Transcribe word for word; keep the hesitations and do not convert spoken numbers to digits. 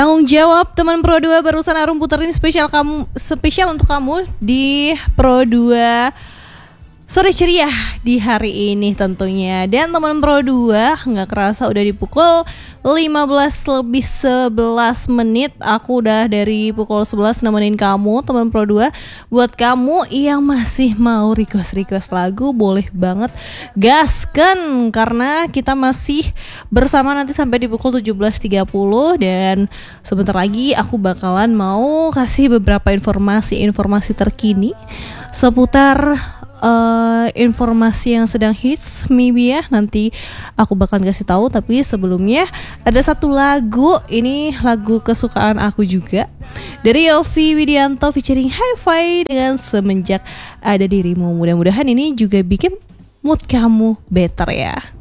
Tanggung jawab teman Pro dua barusan Arum puterin spesial kamu spesial untuk kamu di Pro dua sore ceria di hari ini tentunya. Dan teman Pro dua nggak kerasa udah di pukul lima belas lebih sebelas menit. Aku udah dari pukul sebelas nemenin kamu teman Pro dua. Buat kamu yang masih mau request-request lagu, boleh banget gaskan, karena kita masih bersama nanti sampai di pukul tujuh belas tiga puluh. Dan sebentar lagi aku bakalan mau kasih beberapa informasi-informasi terkini seputar Uh, informasi yang sedang hits, maybe ya, nanti aku bakalan kasih tahu. Tapi sebelumnya ada satu lagu, ini lagu kesukaan aku juga, dari Yovie Widianto featuring Hi-Fi dengan Semenjak Ada Dirimu. Mudah-mudahan ini juga bikin mood kamu better ya.